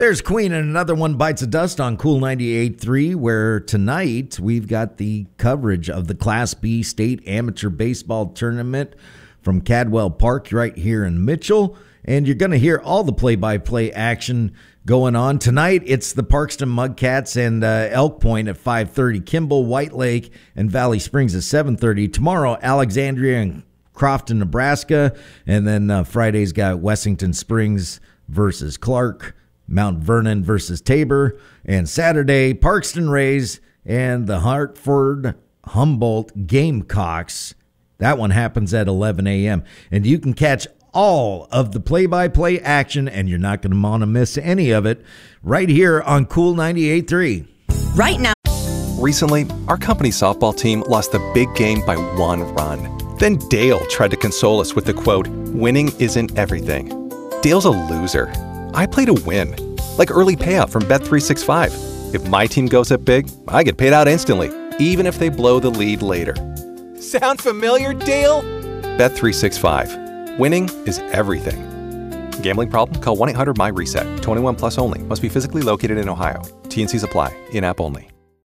There's Queen, and another one bites the dust on Cool 98.3, where tonight we've got the coverage of the Class B State Amateur Baseball Tournament from Cadwell Park right here in Mitchell. And you're going to hear all the play-by-play action going on. Tonight, it's the Parkston Mudcats and Elk Point at 5:30. Kimball, White Lake, and Valley Springs at 7:30. Tomorrow, Alexandria and Crofton, Nebraska. And then Friday's got Wessington Springs versus Clark, Mount Vernon versus Tabor. And Saturday, Parkston Rays and the Hartford Humboldt Gamecocks. That one happens at 11 a.m. And you can catch all of the play-by-play action, and you're not going to want to miss any of it, right here on Cool 98.3. Right now. Recently, our company softball team lost the big game by 1 run. Then Dale tried to console us with the quote, "Winning isn't everything." Dale's a loser. I play to win, like early payout from Bet365. If my team goes up big, I get paid out instantly, even if they blow the lead later. Sound familiar, Dale? Bet365. Winning is everything. Gambling problem? Call 1-800-MY-RESET. 21 plus only. Must be physically located in Ohio. T&Cs apply. In-app only.